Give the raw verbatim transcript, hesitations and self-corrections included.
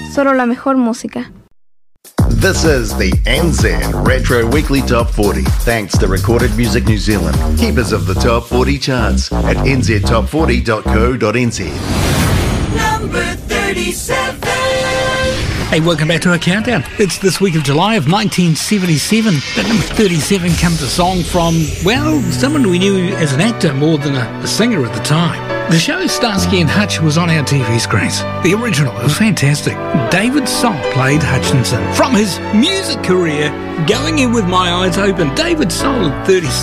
solo la mejor música. This is the N Z Retro Weekly Top forty, thanks to Recorded Music New Zealand, keepers of the Top forty charts at n z top forty dot co dot n z. Number thirty-seven. Hey, welcome back to our countdown. It's this week of July of nineteen seventy-seven. At number thirty-seven comes a song from, well, someone we knew as an actor more than a, a singer at the time. The show Starsky and Hutch was on our T V screens. The original, it was fantastic. David Soul played Hutchinson. From his music career, Going In With My Eyes Open, David Soul at thirty-seven.